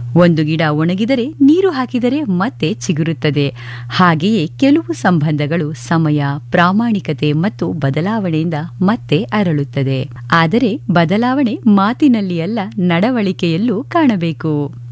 ಒಂದು ಗಿಡ ಒಣಗಿದರೆ ನೀರು ಹಾಕಿದರೆ ಮತ್ತೆ ಚಿಗುರುತ್ತದೆ. ಹಾಗೆಯೇ ಕೆಲವು ಸಂಬಂಧಗಳು ಸಮಯ, ಪ್ರಾಮಾಣಿಕತೆ ಮತ್ತು ಬದಲಾವಣೆಯಿಂದ ಮತ್ತೆ ಅರಳುತ್ತದೆ. ಆದರೆ ಬದಲಾವಣೆ ಮಾತಿನಲ್ಲಿ ಅಲ್ಲ, ನಡವಳಿಕೆಯಲ್ಲೂ ಕಾಣಬೇಕು.